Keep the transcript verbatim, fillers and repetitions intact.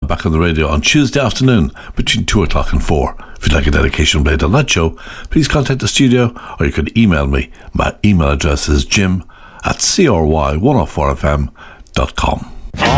back on the radio on Tuesday afternoon between two o'clock and four. If you'd like a dedication played on that show, please contact the studio or you can email me. My email address is jim at c r y one oh four f m dot com.